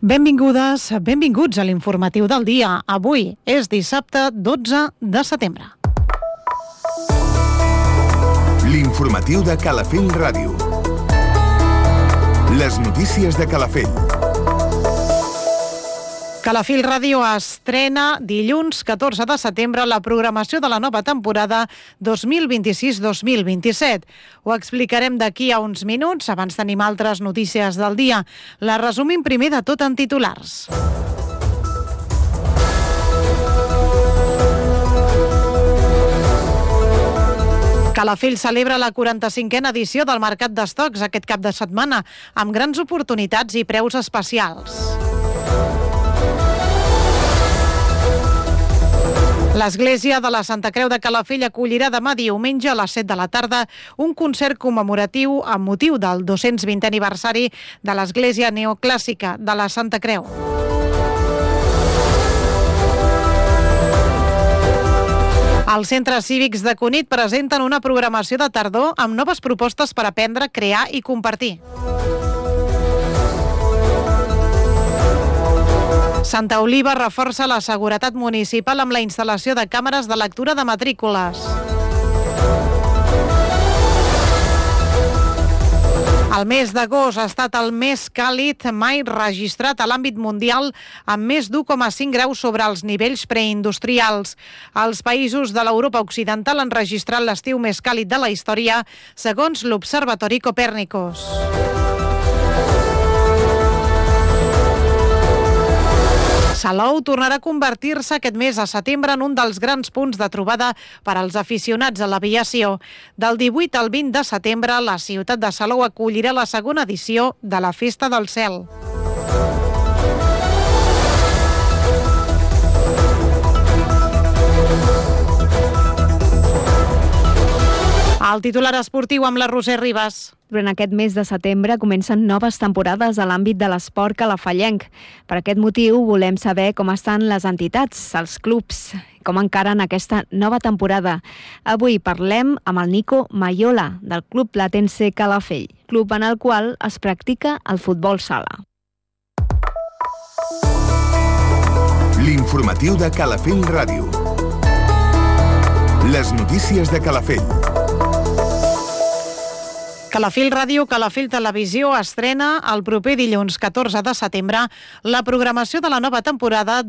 Benvingudes, benvinguts a l'informatiu del dia. Avui és dissabte 12 de setembre. L'informatiu de Calafell Ràdio. Les notícies de Calafell. Calafell Ràdio estrena dilluns 14 de setembre la programació de la nova temporada 2026-2027. Ho explicarem d'aquí a uns minuts. Abans tenim altres notícies del dia. La resumim primer de tot en titulars. Calafell celebra la 45a edició del Mercat d'Estocs aquest cap de setmana, amb grans oportunitats i preus especials. L'Església de la Santa Creu de Calafell acollirà demà diumenge a les 7 de la tarda un concert commemoratiu amb motiu del 220è aniversari de l'Església Neoclàssica de la Santa Creu. Els centres cívics de Cunit presenten una programació de tardor amb noves propostes per aprendre, crear i compartir. Santa Oliva reforça la seguretat municipal amb la instal·lació de càmeres de lectura de matrícules. El mes d'agost ha estat el més càlid mai registrat a l'àmbit mundial, amb més d'1,5 graus sobre els nivells preindustrials. Els països de l'Europa Occidental han registrat l'estiu més càlid de la història, segons l'Observatori Copèrnicus. Salou tornarà a convertir-se aquest mes de setembre en un dels grans punts de trobada per als aficionats a l'aviació. Del 18 al 20 de setembre, la ciutat de Salou acollirà la segona edició de la Festa del Cel. El titular esportiu amb la Roser Ribas. Durant aquest mes de setembre comencen noves temporades a l'àmbit de l'esport calafellenc. Per aquest motiu volem saber com estan les entitats, els clubs, com encaren aquesta nova temporada. Avui parlem amb el Nico Maiola, del Club Platense Calafell, club en el qual es practica el futbol sala. L'informatiu de Calafell Ràdio. Les notícies de Calafell. Calafell Ràdio, Calafell Televisió estrena el proper dilluns 14 de setembre la programació de la nova temporada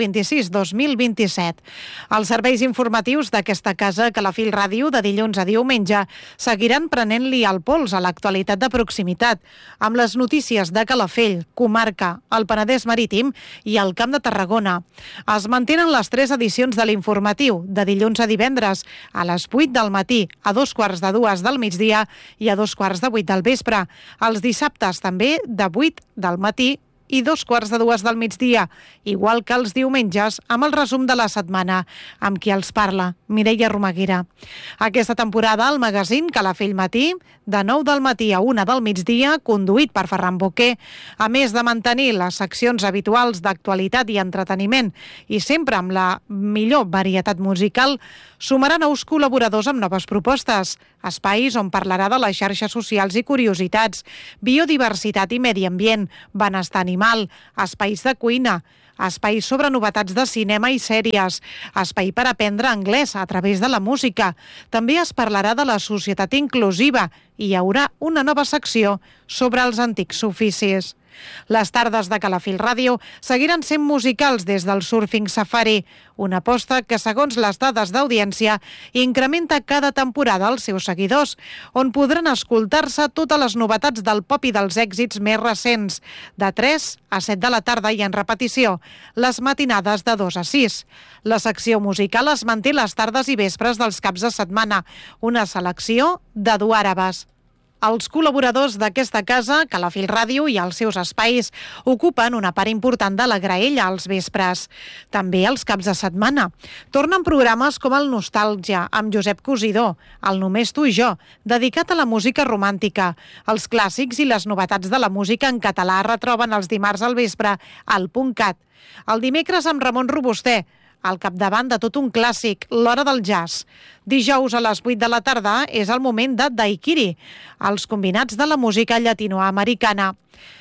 2026-2027. Els serveis informatius d'aquesta casa, Calafell Ràdio, de dilluns a diumenge, seguiran prenent-li el pols a l'actualitat de proximitat, amb les notícies de Calafell, comarca, el Penedès Marítim i el Camp de Tarragona. Es mantenen les 3 edicions de l'informatiu, de dilluns a divendres, a les 8 del matí, a 2:45 del migdia i a 2:15 del vespre. Els dissabtes també de 8 del matí i 2:15 del migdia, igual que els diumenges, amb el resum de la setmana, amb qui els parla, Mireia Romaguera. Aquesta temporada, el magazín Calafell Matí, de 9 del matí a 1 del migdia, conduït per Ferran Boquer, a més de mantenir les seccions habituals d'actualitat i entreteniment, i sempre amb la millor varietat musical, sumarà nous col·laboradors amb noves propostes, espais on parlarà de les xarxes socials i curiositats, biodiversitat i medi ambient, benestar animal, espais de cuina, espais sobre novetats de cinema i sèries, espai per aprendre anglès a través de la música. També es parlarà de la societat inclusiva i hi haurà una nova secció sobre els antics oficis. Les tardes de Calafell Ràdio seguiran sent musicals des del Surfing Safari, una aposta que, segons les dades d'audiència, incrementa cada temporada els seus seguidors, on podran escoltar-se totes les novetats del pop i dels èxits més recents, de 3 a 7 de la tarda i en repetició, les matinades de 2 a 6. La secció musical es manté les tardes i vespres dels caps de setmana, una selecció de duàrabes. Els col·laboradors d'aquesta casa, Calafell Ràdio i els seus espais, ocupen una part important de la graella als vespres. També els caps de setmana. Tornen programes com el Nostàlgia, amb Josep Cosidó, el Només tu i jo, dedicat a la música romàntica. Els clàssics i les novetats de la música en català retroben els dimarts al vespre al .cat. El dimecres amb Ramon Robuster, al capdavant de tot un clàssic, l'hora del jazz. Dijous a les 8 de la tarda és el moment de Daiquiri, els combinats de la música llatinoamericana.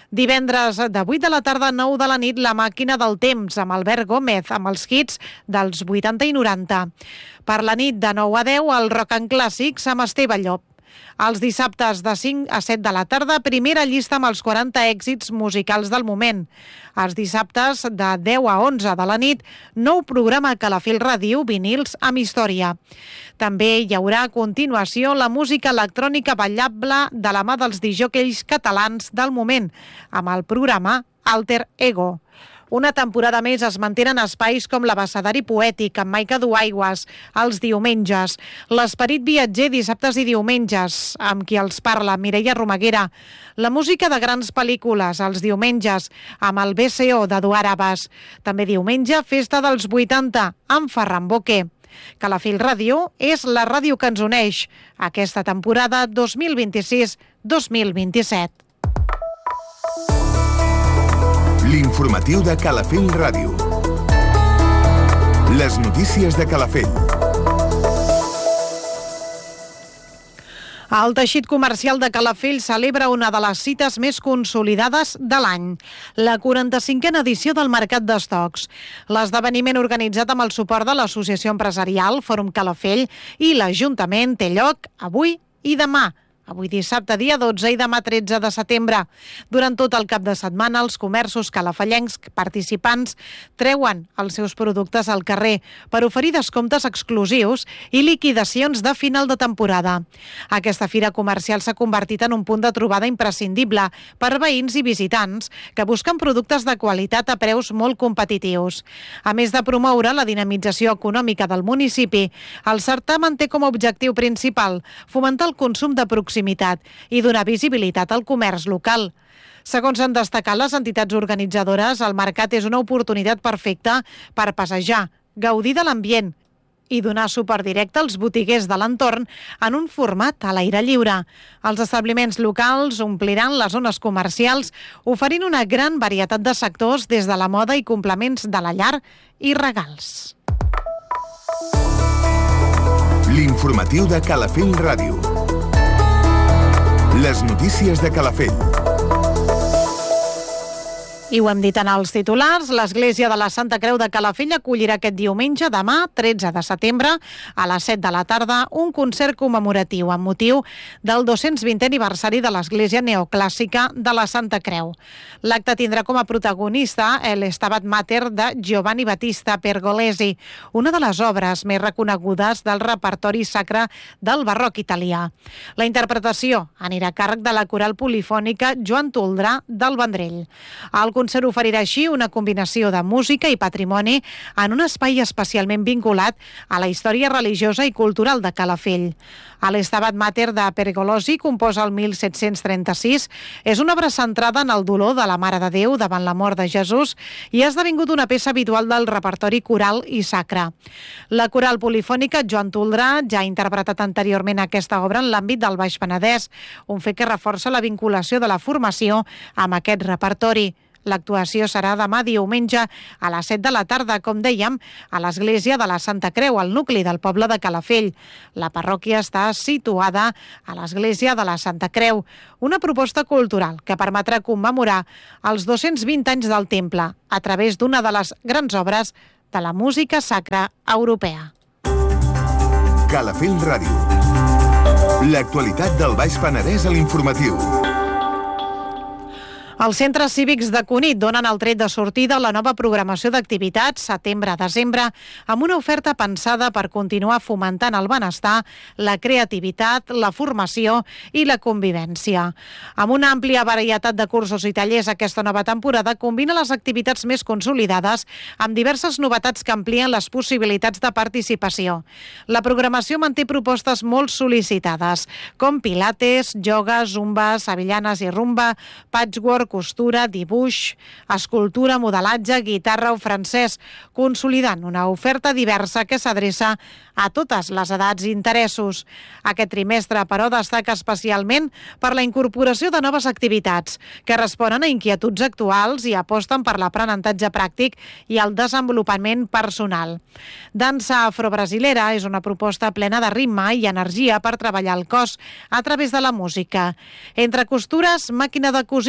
Divendres de 8 de la tarda a 9 de la nit, La màquina del temps, amb Albert Gómez, amb els hits dels 80 i 90. Per la nit de 9 a 10, el Rock and Clàssics amb Esteve Llop. Els dissabtes de 5 a 7 de la tarda, primera llista amb els 40 èxits musicals del moment. Els dissabtes de 10 a 11 de la nit, nou programa a Calafell Ràdio, vinils amb història. També hi haurà a continuació la música electrònica ballable de la mà dels disjòqueis catalans del moment, amb el programa Alter Ego. Una temporada més es mantenen espais com l'Abecedari Poètic, amb Maica Duaigües, els diumenges, l'Esperit Viatger dissabtes i diumenges, amb qui els parla, Mireia Romaguera, la música de grans pel·lícules, els diumenges, amb el BCO d'Eduard Abbas. També diumenge, Festa dels 80, amb Ferran Boquer. Calafell Ràdio és la ràdio que ens uneix aquesta temporada 2026-2027. L'informatiu de Calafell Ràdio. Les notícies de Calafell. El teixit comercial de Calafell celebra una de les cites més consolidades de l'any, la 45a edició del Mercat d'Estocs. L'esdeveniment, organitzat amb el suport de l'Associació Empresarial Fòrum Calafell i l'Ajuntament, té lloc avui i demà. Avui dissabte, dia 12 i demà 13 de setembre. Durant tot el cap de setmana, els comerços calafellencs participants treuen els seus productes al carrer per oferir descomptes exclusius i liquidacions de final de temporada. Aquesta fira comercial s'ha convertit en un punt de trobada imprescindible per veïns i visitants que busquen productes de qualitat a preus molt competitius. A més de promoure la dinamització econòmica del municipi, el certamen té com a objectiu principal fomentar el consum de proximitat i donar visibilitat al comerç local. Segons han destacat les entitats organitzadores, el mercat és una oportunitat perfecta per passejar, gaudir de l'ambient i donar suport directe als botiguers de l'entorn en un format a l'aire lliure. Els establiments locals ompliran les zones comercials oferint una gran varietat de sectors des de la moda i complements de la llar i regals. L'informatiu de Calafell Ràdio. Les notícies de Calafell. I ho hem dit en els titulars, l'Església de la Santa Creu de Calafell acollirà aquest diumenge, demà, 13 de setembre, a les 7 de la tarda, un concert commemoratiu amb motiu del 220è aniversari de l'Església Neoclàssica de la Santa Creu. L'acte tindrà com a protagonista el Stabat Mater de Giovanni Battista Pergolesi, una de les obres més reconegudes del repertori sacre del barroc italià. La interpretació anirà a càrrec de la coral polifònica Joan Toldrà del Vendrell. El concert oferirà així una combinació de música i patrimoni en un espai especialment vinculat a la història religiosa i cultural de Calafell. L'Estabat Mater de Pergolosi, composa el 1736, és una obra centrada en el dolor de la Mare de Déu davant la mort de Jesús i ha esdevingut una peça habitual del repertori coral i sacre. La coral polifònica Joan Toldrà ja ha interpretat anteriorment aquesta obra en l'àmbit del Baix Penedès, un fet que reforça la vinculació de la formació amb aquest repertori. L'actuació serà demà diumenge a les 7 de la tarda, com dèiem, a l'Església de la Santa Creu, al nucli del poble de Calafell. La parròquia està situada a l'Església de la Santa Creu, una proposta cultural que permetrà commemorar els 220 anys del temple a través d'una de les grans obres de la música sacra europea. Calafell Ràdio. L'actualitat del Baix Penedès a l'informatiu. Els centres cívics de Cunit donen el tret de sortida a la nova programació d'activitats setembre-desembre amb una oferta pensada per continuar fomentant el benestar, la creativitat, la formació i la convivència. Amb una àmplia varietat de cursos i tallers, aquesta nova temporada combina les activitats més consolidades amb diverses novetats que amplien les possibilitats de participació. La programació manté propostes molt sol·licitades, com pilates, ioga, zumba, sevillanes i rumba, patchwork, costura, dibuix, escultura, modelatge, guitarra o francès, consolidant una oferta diversa que s'adreça a totes les edats i interessos. Aquest trimestre, però, destaca especialment per la incorporació de noves activitats que responen a inquietuds actuals i aposten per l'aprenentatge pràctic i el desenvolupament personal. Dansa afrobrasilera és una proposta plena de ritme i energia per treballar el cos a través de la música. Entre costures, màquina de cosir, un nou taller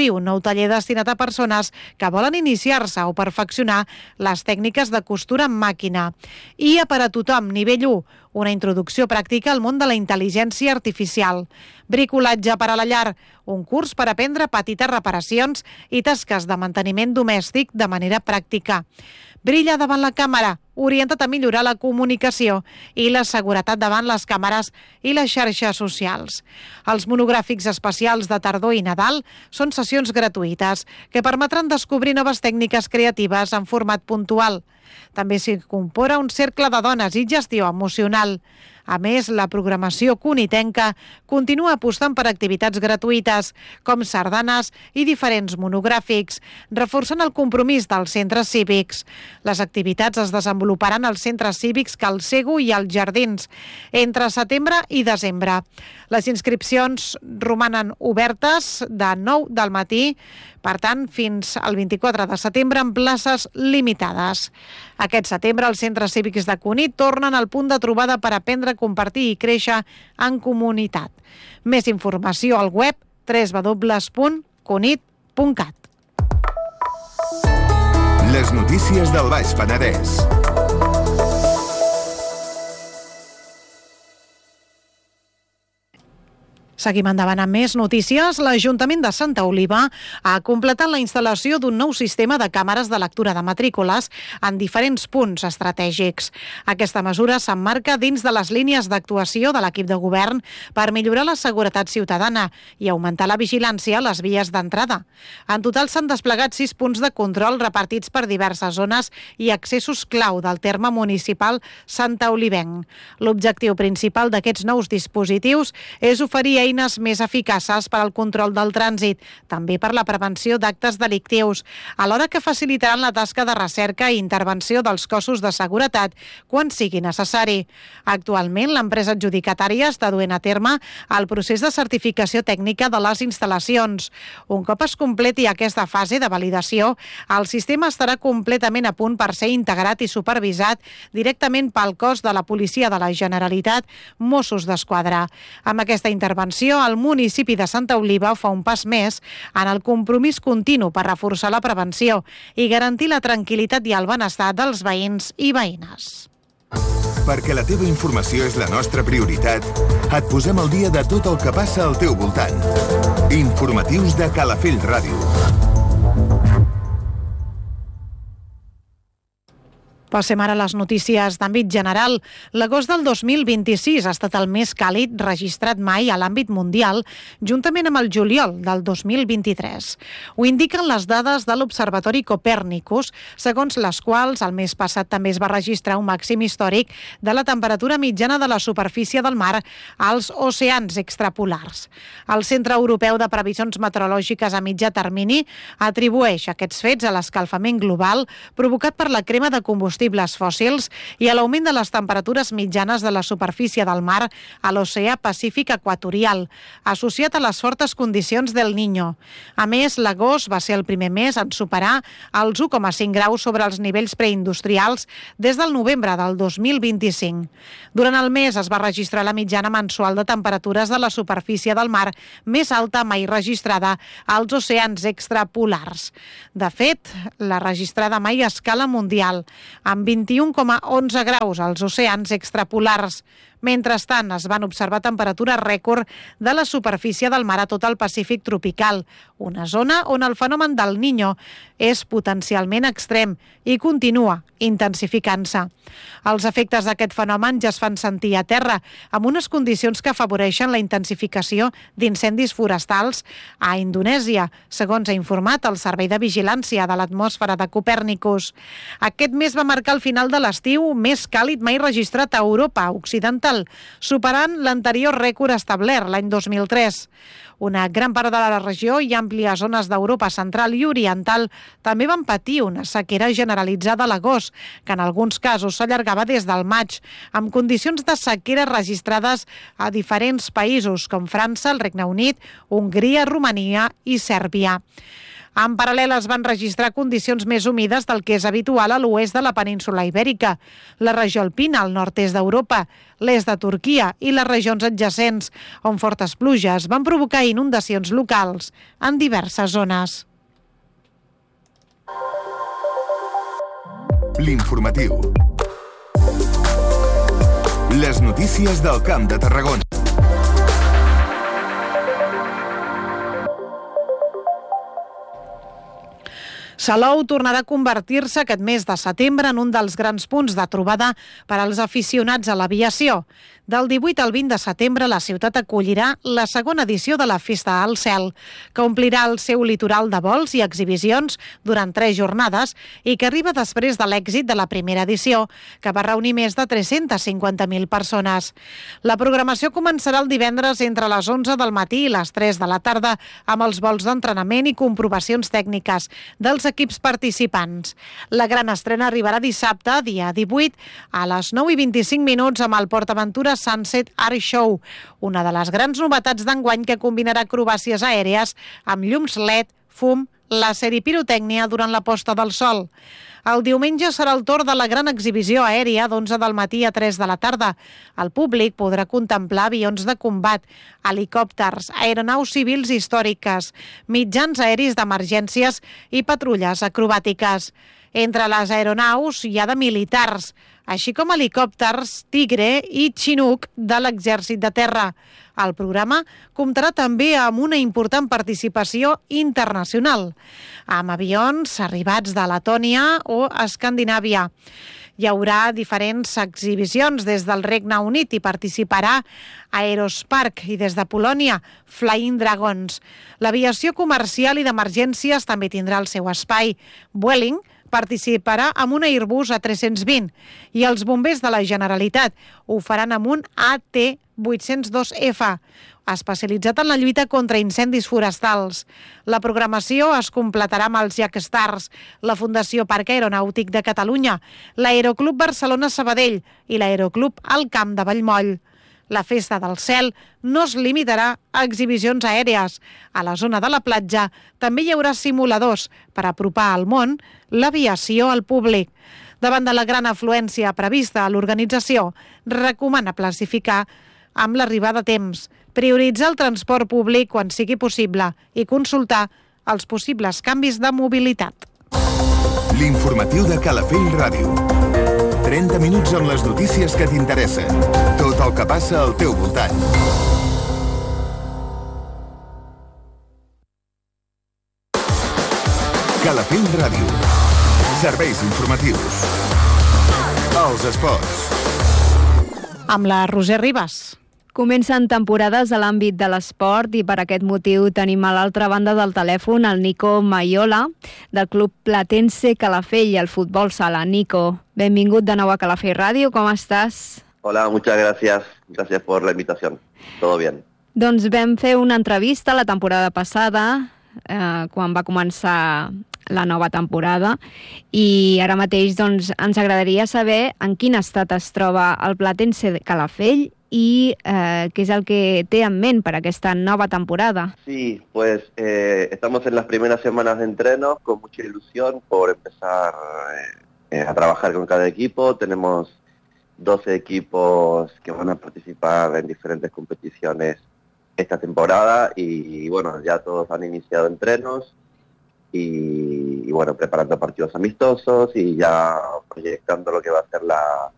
taller destinat a persones que volen iniciar-se o perfeccionar les tècniques de costura en màquina. IA per a tothom, nivell 1, una introducció pràctica al món de la intel·ligència artificial. Bricolatge per a la llar, un curs per aprendre petites reparacions i tasques de manteniment domèstic de manera pràctica. Brilla davant la càmera, orientat a millorar la comunicació i la seguretat davant les càmeres i les xarxes socials. Els monogràfics especials de tardor i Nadal són sessions gratuïtes que permetran descobrir noves tècniques creatives en format puntual. També s'hi incorpora un cercle de dones i gestió emocional. A més, la programació cunitenca continua apostant per activitats gratuïtes, com sardanes i diferents monogràfics, reforçant el compromís dels centres cívics. Les activitats es desenvoluparan als centres cívics Cal Sego i als Jardins entre setembre i desembre. Les inscripcions romanen obertes de 9 del matí, per tant, fins al 24 de setembre en places limitades. Aquest setembre els centres cívics de Cunit tornen al punt de trobada per aprendre, compartir i créixer en comunitat. Més informació al web www.cunit.cat. Les notícies del Baix Penedès. Seguim endavant amb més notícies. L'Ajuntament de Santa Oliva ha completat la instal·lació d'un nou sistema de càmeres de lectura de matrícules en diferents punts estratègics. Aquesta mesura s'emmarca dins de les línies d'actuació de l'equip de govern per millorar la seguretat ciutadana i augmentar la vigilància a les vies d'entrada. En total s'han desplegat 6 punts de control repartits per diverses zones i accessos clau del terme municipal Santa Olivenc. L'objectiu principal d'aquests nous dispositius és oferir eines més eficaces per al control del trànsit, també per la prevenció d'actes delictius, alhora que facilitaran la tasca de recerca i intervenció dels cossos de seguretat quan sigui necessari. Actualment, l'empresa adjudicatària està duent a terme el procés de certificació tècnica de les instal·lacions. Un cop es completi aquesta fase de validació, el sistema estarà completament a punt per ser integrat i supervisat directament pel cos de la Policia de la Generalitat, Mossos d'Esquadra. Amb aquesta intervenció, el municipi de Santa Oliva fa un pas més en el compromís continu per reforçar la prevenció i garantir la tranquil·litat i el benestar dels veïns i veïnes. Perquè la teva informació és la nostra prioritat, et posem al dia de tot el que passa al teu voltant. Informatius de Calafell Ràdio. Passem ara a les notícies d'àmbit general. L'agost del 2026 ha estat el més càlid registrat mai a l'àmbit mundial, juntament amb el juliol del 2023. Ho indiquen les dades de l'Observatori Copèrnicus, segons les quals el mes passat també es va registrar un màxim històric de la temperatura mitjana de la superfície del mar als oceans extrapolars. El Centre Europeu de Previsions Meteorològiques a mitjà termini atribueix aquests fets a l'escalfament global provocat per la crema de combustibles fòssils i a l'augment de les temperatures mitjanes de la superfície del mar a l'oceà Pacífic equatorial, associat a les fortes condicions del Niño. A més, l'agost va ser el primer mes en superar els 1,5 graus sobre els nivells preindustrials des del novembre del 2025. Durant el mes es va registrar la mitjana mensual de temperatures de la superfície del mar més alta mai registrada als oceans extrapolars. De fet, la registrada mai a escala mundial, amb 21,11 graus als oceans extrapolars. Mentrestant, es van observar temperatures rècord de la superfície del mar a tot el Pacífic tropical, una zona on el fenomen del Niño és potencialment extrem i continua intensificant-se. Els efectes d'aquest fenomen ja es fan sentir a terra, amb unes condicions que afavoreixen la intensificació d'incendis forestals a Indonèsia, segons ha informat el Servei de Vigilància de l'Atmosfera de Copèrnicus. Aquest mes va marcar el final de l'estiu més càlid mai registrat a Europa Occidental, superant l'anterior rècord establert l'any 2003. Una gran part de la regió i àmplies zones d'Europa central i oriental també van patir una sequera generalitzada a l'agost, que en alguns casos s'allargava des del maig, amb condicions de sequera registrades a diferents països com França, el Regne Unit, Hongria, Romania i Sèrbia. En paral·lel es van registrar condicions més humides del que és habitual a l'oest de la península Ibèrica, la regió alpina al nord-est d'Europa, l'est de Turquia i les regions adjacents, on fortes pluges van provocar inundacions locals en diverses zones. L'informatiu. Les notícies del Camp de Tarragona. Salou tornarà a convertir-se aquest mes de setembre en un dels grans punts de trobada per als aficionats a l'aviació. Del 18 al 20 de setembre, la ciutat acollirà la segona edició de la Festa al Cel, que omplirà el seu litoral de vols i exhibicions durant 3 jornades i que arriba després de l'èxit de la primera edició, que va reunir més de 350.000 persones. La programació començarà el divendres entre les 11 del matí i les 3 de la tarda amb els vols d'entrenament i comprovacions tècniques dels equips participants. La gran estrena arribarà dissabte, dia 18, a les 9:25 amb el PortAventura Sunset Art Show, una de les grans novetats d'enguany que combinarà acrobàcies aèries amb llums LED, fum, làser i pirotècnia durant la posta del sol. El diumenge serà el torn de la gran exhibició aèria d'11 del matí a 3 de la tarda. El públic podrà contemplar avions de combat, helicòpters, aeronaus civils històriques, mitjans aeris d'emergències i patrulles acrobàtiques. Entre les aeronaus hi ha de militars, així com helicòpters Tigre i Chinook de l'Exèrcit de Terra. El programa comptarà també amb una important participació internacional, amb avions arribats de Letònia o Escandinàvia. Hi haurà diferents exhibicions des del Regne Unit i participarà Aerospark i des de Polònia Flying Dragons. L'aviació comercial i d'emergències també tindrà el seu espai. Vueling participarà amb un Airbus A320 i els bombers de la Generalitat ho faran amb un AT-802F, especialitzat en la lluita contra incendis forestals. La programació es completarà amb els Jack Stars, la Fundació Parc Aeronàutic de Catalunya, l'Aeroclub Barcelona Sabadell i l'Aeroclub Alt Camp de Vallmoll. La Festa del Cel no es limitarà a exhibicions aèries. A la zona de la platja també hi haurà simuladors per apropar al món l'aviació al públic. Davant de la gran afluència prevista, l'organització recomana classificar amb l'arribada a temps, prioritzar el transport públic quan sigui possible i consultar els possibles canvis de mobilitat. L'informatiu de Calafell Ràdio. 30 minuts amb les notícies que t'interessen. Tot el que passa al teu voltant. Calafell Ràdio. Serveis informatius. Els esports. Amb la Roser Ribas. Comencen temporades a l'àmbit de l'esport i per aquest motiu tenim a l'altra banda del telèfon el Nico Maiola del Club Platense Calafell, el futbol sala. Nico, benvingut de nou a Calafell Ràdio, com estàs? Hola, muchas gracias. Gracias por la invitación. Todo bien. Doncs vam fer una entrevista la temporada passada, quan va començar la nova temporada, i ara mateix doncs, ens agradaria saber en quin estat es troba el Platense Calafell y qué es el que te en mente para esta nueva temporada. Sí, pues estamos en las primeras semanas de entreno con mucha ilusión por empezar a trabajar con cada equipo. Tenemos 12 equipos que van a participar en diferentes competiciones esta temporada y bueno, ya todos han iniciado entrenos y bueno, preparando partidos amistosos y ya proyectando lo que va a ser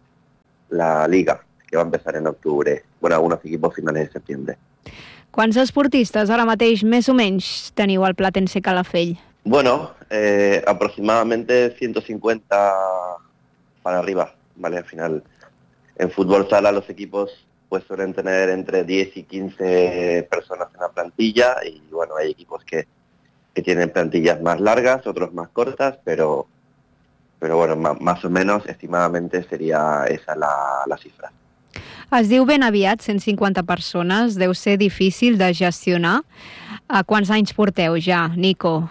la liga, que va a empezar en octubre. Bueno, algunos equipos finales de septiembre. ¿Quants esportistes ara mateix més o menys teniu al Platense Calafell? Bueno, aproximadamente 150 para arriba, ¿vale? Al final, en fútbol sala los equipos pues suelen tener entre 10 y 15 personas en la plantilla y bueno, hay equipos que tienen plantillas más largas, otros más cortas, pero bueno, más o menos estimadamente sería esa la cifra. Es diu ben aviat, 150 persones, deu ser difícil de gestionar. Quants anys porteu ja, Nico?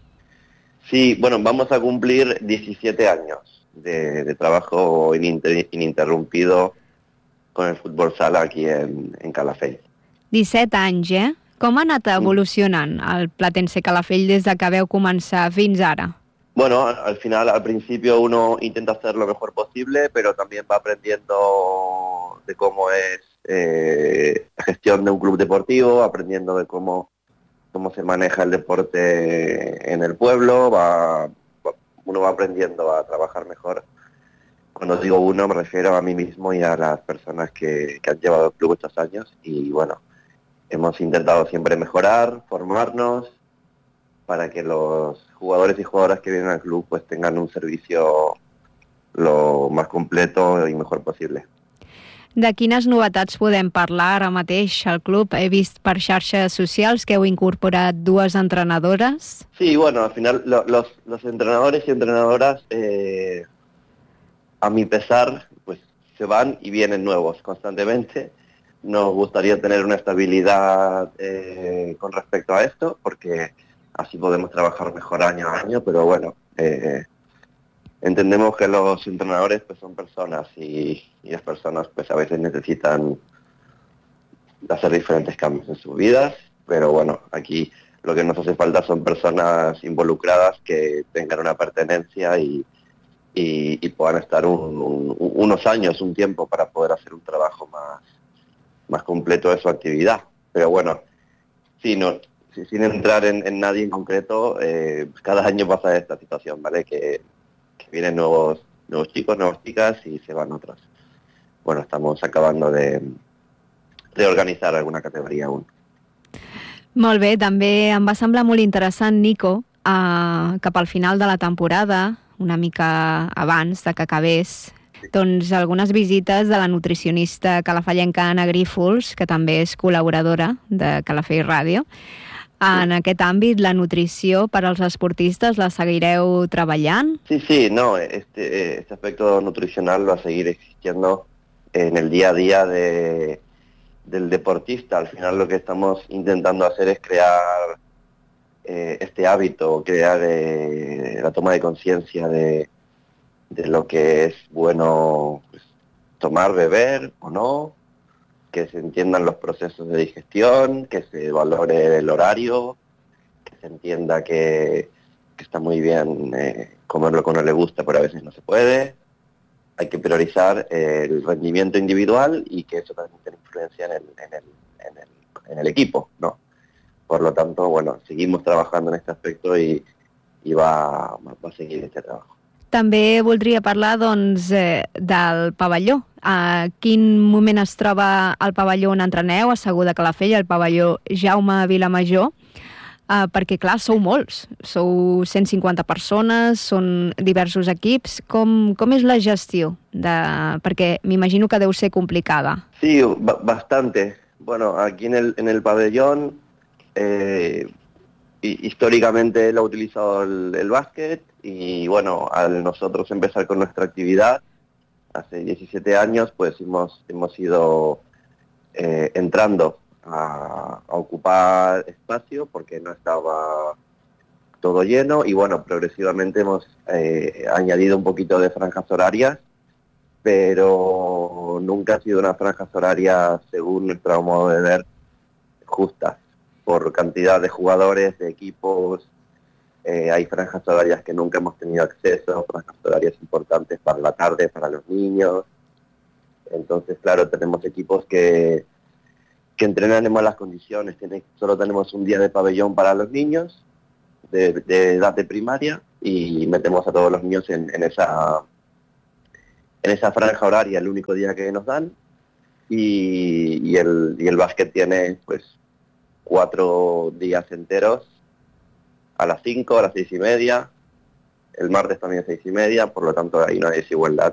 Sí, bueno, vamos a cumplir 17 años de trabajo ininterrumpido con el fútbol sala aquí en Calafell. 17 anys, eh? Com ha anat evolucionant el Platense Calafell des de que veu començar fins ara? Bueno, al principio uno intenta hacer lo mejor posible, pero también va aprendiendo de cómo es la gestión de un club deportivo, aprendiendo de cómo se maneja el deporte en el pueblo, uno va aprendiendo a trabajar mejor Cuando digo uno me refiero a mí mismo y a las personas que han llevado el club estos años. Y bueno, hemos intentado siempre mejorar, formarnos, para que los jugadores y jugadoras que vienen al club pues tengan un servicio lo más completo y mejor posible. De quines novetats podem parlar ara mateix al club? He vist per xarxes socials que heu incorporat 2 entrenadores. Sí, bueno, al final los entrenadores y entrenadoras, a mi pesar, pues se van y vienen nuevos constantemente. Nos gustaría tener una estabilidad con respecto a esto, porque así podemos trabajar mejor año a año, pero bueno, entendemos que los entrenadores pues son personas y las personas pues a veces necesitan hacer diferentes cambios en sus vidas, pero bueno, aquí lo que nos hace falta son personas involucradas que tengan una pertenencia y puedan estar unos años, un tiempo para poder hacer un trabajo más completo de su actividad. Pero bueno, sí, sin entrar en nadie en concreto, cada año pasa esta situación, ¿vale? Que vienen nuevos chicos, nuevas chicas y se van otros. Bueno, estamos acabando de organitzar alguna categoria aún. Molt bé, també em va semblar molt interessant, Nico, cap al final de la temporada, una mica abans de que acabés, doncs algunes visites de la nutricionista calafallenca Anna Grífols, que també és col·laboradora de Calafell Ràdio. En aquest àmbit, la nutrició per als esportistes la seguireu treballant? Sí, no, este aspecto nutricional va a seguir existiendo en el día a día del deportista. Al final lo que estamos intentando hacer es crear este hábito, crear la toma de conciencia de lo que es bueno pues, tomar, beber o no, que se entiendan los procesos de digestión, que se valore el horario, que se entienda que está muy bien comer lo que no le gusta, pero a veces no se puede. Hay que priorizar el rendimiento individual y que eso también tiene influencia en el equipo, ¿no? Por lo tanto, bueno, seguimos trabajando en este aspecto y va a seguir este trabajo. També voldria parlar, doncs, del pavelló. A quin moment es troba el pavelló on entreneu, a Segur de Calafell, el pavelló Jaume Vilamajor? Perquè, clar, sou molts. Sou 150 persones, són diversos equips. Com és la gestió? Perquè m'imagino que deu ser complicada. Sí, bastante. Bueno, aquí en el pabellón, históricamente él ha utilizado el básquet y bueno, al nosotros empezar con nuestra actividad hace 17 años, pues hemos ido entrando a ocupar espacio porque no estaba todo lleno y bueno, progresivamente hemos añadido un poquito de franjas horarias, pero nunca ha sido unas franjas horarias, según nuestro modo de ver, justas por cantidad de jugadores, de equipos. Hay franjas horarias que nunca hemos tenido acceso, franjas horarias importantes para la tarde, para los niños. Entonces, claro, tenemos equipos que entrenan en malas condiciones. Solo tenemos un día de pabellón para los niños de edad de primaria y metemos a todos los niños en esa franja horaria, el único día que nos dan. Y el básquet tiene pues 4 días enteros, a las 5, a las 6:30, el martes también a 6:30, por lo tanto hay una desigualdad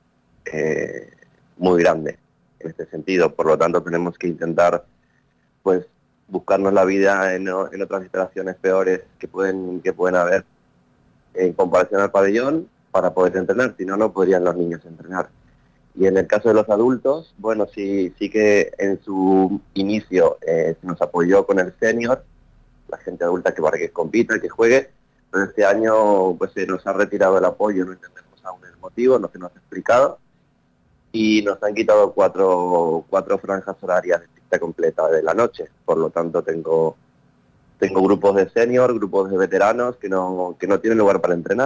muy grande en este sentido. Por lo tanto tenemos que intentar pues buscarnos la vida en otras instalaciones peores que pueden haber en comparación al pabellón para poder entrenar, si no, no podrían los niños entrenar. Y en el caso de los adultos, bueno, sí que en su inicio se nos apoyó con el senior, la gente adulta que para que compita, que juegue, pero este año pues se nos ha retirado el apoyo, no entendemos aún el motivo, no se nos ha explicado, y nos han quitado cuatro franjas horarias de pista completa de la noche. Por lo tanto tengo grupos de senior, grupos de veteranos que no tienen lugar para entrenar.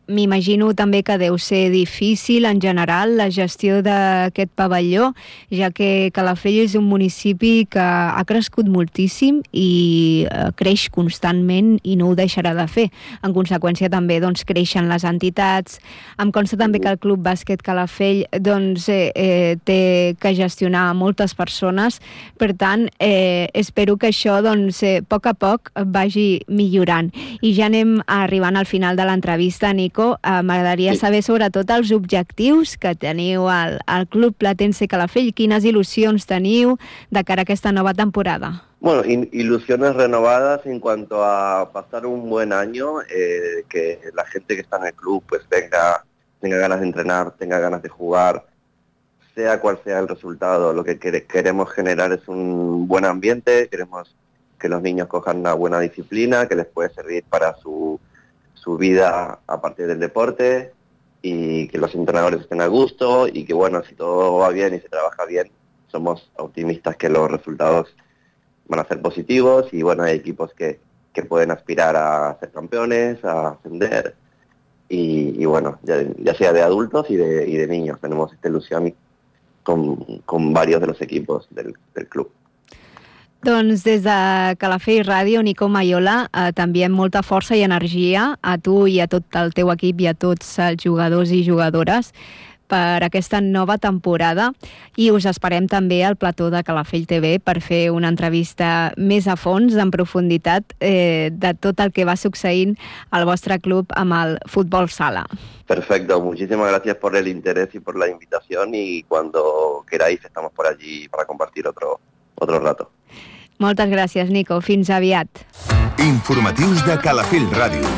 m'imagino també que deu ser difícil en general la gestió d'aquest pavelló, ja que Calafell és un municipi que ha crescut moltíssim i creix constantment i no ho deixarà de fer. En conseqüència també creixen les entitats. Em consta també que el Club Bàsquet Calafell té que gestionar moltes persones, per tant espero que això a poc a poc vagi millorant. I ja anem arribant al final de l'entrevista, Nico. M'agradaria saber sobretot els objectius que teniu al Club Platense Calafell. Quines il·lusions teniu de cara a aquesta nova temporada? Bueno, ilusiones renovadas en cuanto a pasar un buen año, que la gente que está en el club pues tenga ganas de entrenar, tenga ganas de jugar, sea cual sea el resultado. Lo que queremos generar es un buen ambiente, queremos que los niños cojan una buena disciplina que les puede servir para su vida a partir del deporte, y que los entrenadores estén a gusto, y que bueno, si todo va bien y se trabaja bien, somos optimistas que los resultados van a ser positivos, y bueno, hay equipos que pueden aspirar a ser campeones, a ascender, y bueno, ya sea de adultos y de niños. Tenemos esta ilusión con varios de los equipos del club. Doncs des de Calafell Ràdio, Nico Maiola, també amb molta força i energia a tu i a tot el teu equip i a tots els jugadors i jugadores per aquesta nova temporada, i us esperem també al plató de Calafell TV per fer una entrevista més a fons, en profunditat, de tot el que va succeint al vostre club amb el futbol sala. Perfecto, muchísimas gracias por el interés y por la invitación, y cuando queráis estamos por allí para compartir otro rato. Moltes gràcies, Nico. Fins aviat. Informatius de Calafell Ràdio.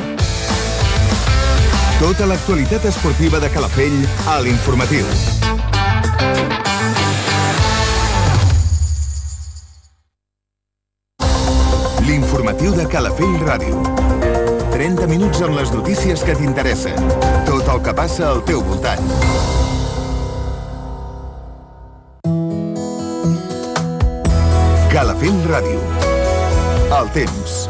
Tota l'actualitat esportiva de Calafell a l'Informatiu. L'Informatiu de Calafell Ràdio. 30 minuts amb les notícies que t'interessen. Tot el que passa al teu voltant. Calafell Ràdio. El temps.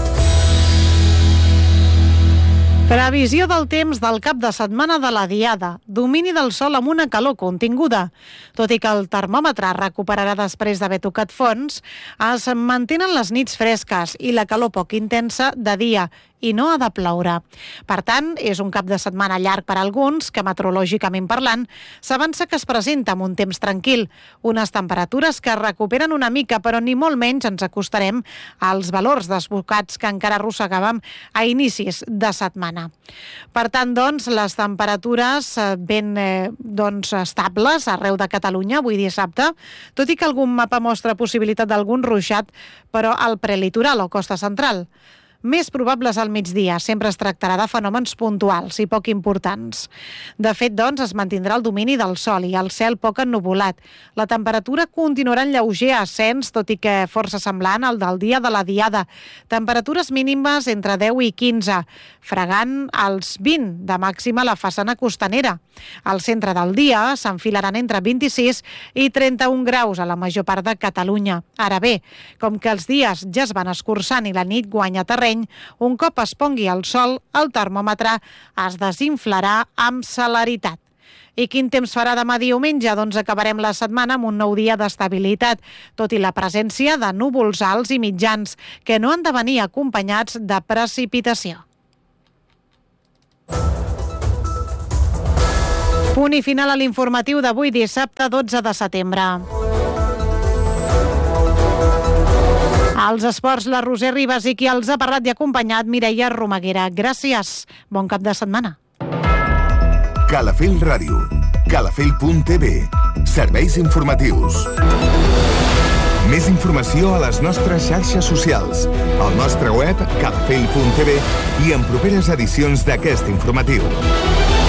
Previsió del temps del cap de setmana de la Diada. Domini del sol amb una calor continguda. Tot i que el termòmetre recuperarà després d'haver tocat fons, es mantenen les nits fresques i la calor poc intensa de dia, i no ha de ploure. Per tant, és un cap de setmana llarg per a alguns, que meteorològicament parlant, s'avança que es presenta amb un temps tranquil, unes temperatures que es recuperen una mica, però ni molt menys ens acostarem als valors desbocats que encara arrossegàvem a inicis de setmana. Per tant, doncs, les temperatures ben estables arreu de Catalunya avui dissabte, tot i que algun mapa mostra possibilitat d'algun ruixat, però al prelitoral o costa central. Més probables al migdia. Sempre es tractarà de fenòmens puntuals i poc importants. De fet, doncs, es mantindrà el domini del sol i el cel poc ennuvolat. La temperatura continuarà en lleuger ascens, tot i que força semblant al del dia de la Diada. Temperatures mínimes entre 10 i 15, fregant als 20 de màxima a la façana costanera. Al centre del dia s'enfilaran entre 26 i 31 graus a la major part de Catalunya. Ara bé, com que els dies ja es van escurçant i la nit guanya terreny, un cop es pongui el sol, el termòmetre es desinflarà amb celeritat. I quin temps farà demà diumenge? Doncs acabarem la setmana amb un nou dia d'estabilitat, tot i la presència de núvols alts i mitjans, que no han de venir acompanyats de precipitació. Punt i final a l'informatiu d'avui, dissabte 12 de setembre. Als esports, la Roser Ribas, i qui els ha parlat i acompanyat, Mireia Romaguera. Gràcies. Bon cap de setmana. Calafell Ràdio. Calafell.tv. Serveis informatius. Més informació a les nostres xarxes socials, al nostre web calafell.tv i en properes edicions d'aquest informatiu.